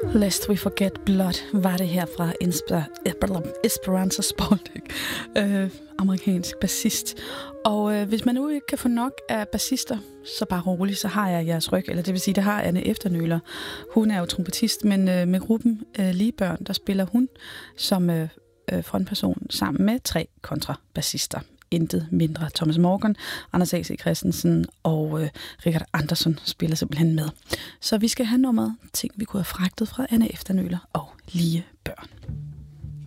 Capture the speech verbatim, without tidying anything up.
Lest We Forget Blood var det her fra Insper- Esperanza Spalding, øh, amerikansk bassist. Og øh, hvis man nu ikke kan få nok af bassister, så bare rolig, så har jeg jeres ryg. Eller det vil sige, det har Anne Efternøler. Hun er jo trompetist, men øh, med gruppen øh, Ligebørn, der spiller hun som øh, frontperson sammen med tre kontrabassister. Intet mindre. Thomas Morgan, Anders A C Christensen og øh, Richard Andersen spiller simpelthen med. Så vi skal have nummeret ting, vi kunne have fragtet fra Anne Efternøler og Ligebørn.